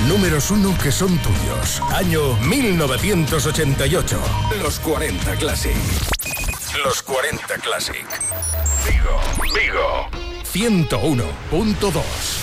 Números 1 que son tuyos. Año 1988. Los 40 Classic. Los 40 Classic. Vigo. 101.2.